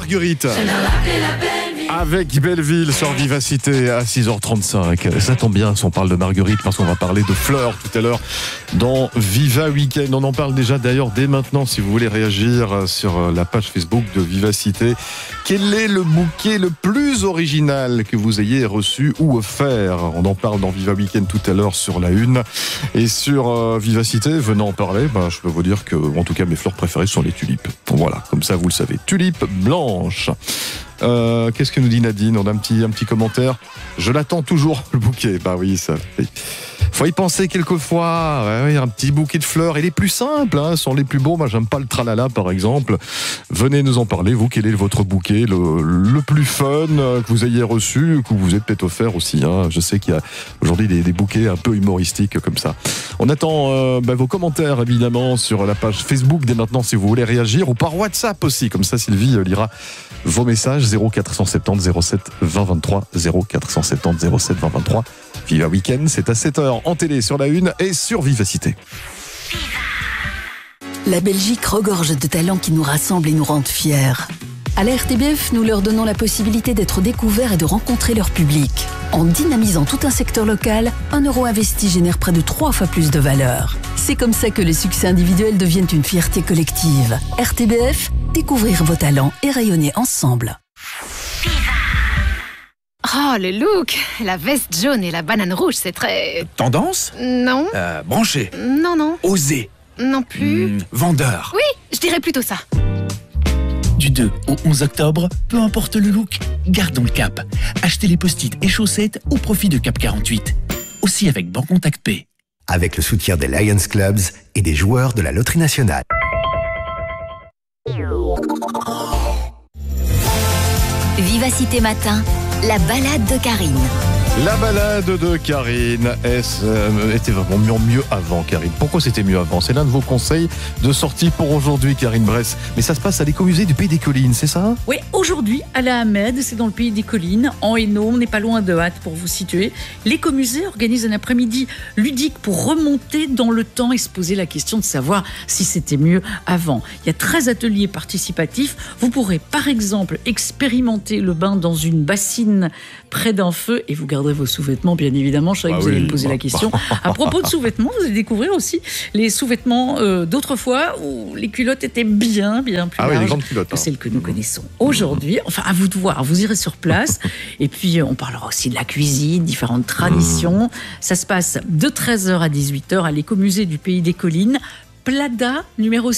Marguerite. Avec Belleville sur Vivacité à 6h35. Ça tombe bien si on parle de Marguerite parce qu'on va parler de fleurs tout à l'heure dans Viva Weekend. On en parle déjà d'ailleurs dès maintenant si vous voulez réagir sur la page Facebook de Vivacité. Quel est le bouquet le plus original que vous ayez reçu ou offert? On en parle dans Viva Weekend tout à l'heure sur la une. Et sur Vivacité, venant en parler, je peux vous dire que en tout cas mes fleurs préférées sont les tulipes. Voilà, comme ça vous le savez. Tulipes blanches. Qu'est-ce que nous dit Nadine? On a un petit commentaire. Je l'attends toujours, le bouquet. Bah oui, ça fait... Faut y penser quelquefois. Ouais, un petit bouquet de fleurs. Et les plus simples sont les plus beaux. Moi, j'aime pas le tralala, par exemple. Venez nous en parler. Vous, quel est votre bouquet le plus fun que vous ayez reçu, que vous êtes peut-être offert aussi. Je sais qu'il y a aujourd'hui des bouquets un peu humoristiques comme ça. On attend vos commentaires, évidemment, sur la page Facebook dès maintenant, si vous voulez réagir, ou par WhatsApp aussi. Comme ça, Sylvie lira vos messages. 0470 07 20 23 0470 07 20 23. Viva Weekend, c'est à 7h en télé sur la une et sur Vivacité. La Belgique regorge de talents qui nous rassemblent et nous rendent fiers. À la RTBF, nous leur donnons la possibilité d'être découverts et de rencontrer leur public. En dynamisant tout un secteur local, 1 euro investi génère près de 3 fois plus de valeur. C'est comme ça que les succès individuels deviennent une fierté collective. RTBF, découvrir vos talents et rayonner ensemble. Oh, le look! La veste jaune et la banane rouge, c'est très... Tendance? Non. Branché? Non. Osé? Non plus. Vendeur? Oui, je dirais plutôt ça. Du 2 au 11 octobre, peu importe le look, gardons le cap. Achetez les post-it et chaussettes au profit de Cap 48. Aussi avec Bancontact Pay. Avec le soutien des Lions Clubs et des joueurs de la Loterie Nationale. Vivacité Matin, la balade de Karine. La balade de Karine était vraiment mieux avant, Karine. Pourquoi c'était mieux avant? C'est l'un de vos conseils de sortie pour aujourd'hui, Karine Bress. Mais ça se passe à l'écomusée du Pays des Collines, c'est ça? Oui, aujourd'hui, à la Hamed, c'est dans le Pays des Collines, en Hainaut, on n'est pas loin de Hatt pour vous situer. L'écomusée organise un après-midi ludique pour remonter dans le temps et se poser la question de savoir si c'était mieux avant. Il y a 13 ateliers participatifs. Vous pourrez, par exemple, expérimenter le bain dans une bassine près d'un feu et vous garderez vos sous-vêtements, bien évidemment. Je savais que vous allez me poser la question. À propos de sous-vêtements, vous allez découvrir aussi les sous-vêtements d'autrefois où les culottes étaient bien plus larges les grandes culottes, que celles que nous connaissons aujourd'hui. Enfin, à vous de voir. Vous irez sur place. Et puis, on parlera aussi de la cuisine, différentes traditions. Ça se passe de 13h à 18h à l'écomusée du Pays des Collines. Plada, numéro